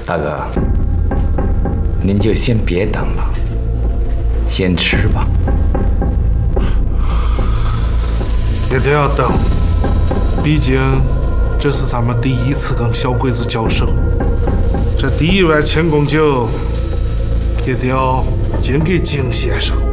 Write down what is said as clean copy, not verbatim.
大哥，您就先别等了，先吃吧。 一定要等，毕竟这是咱们第一次跟小鬼子交手，这第1碗千贡酒一定要敬给金先生。